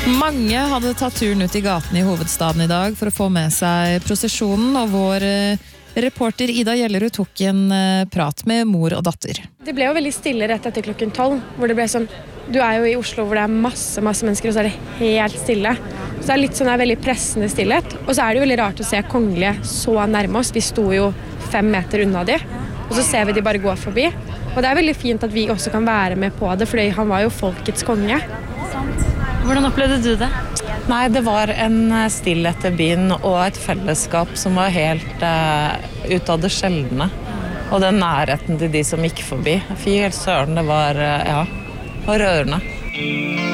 Mange hadde tatt turen ut i gaten i hovedstaden i dag for å få med seg prosesjonen, og vår reporter Ida Gjellerud tok en prat med mor og datter. Det ble jo veldig stille rett etter klokken 12, hvor det ble sånn, du er jo i Oslo hvor det er masse mennesker, og så er det helt stille. Så det er litt sånn veldig pressende stillhet, og så er det jo veldig rart å se kongelige så nærme oss. Vi sto jo 5 meter unna de, og så ser vi de bare gå forbi. Og det er veldig fint at vi også kan være med på det, fordi han var jo folkets konge. Hvordan opplevde du det? Nei, det var en stillhet i byen og et fellesskap som var helt ut av det sjeldne. Og den nærheten til de som gikk forbi. Fy søren, det var rørende.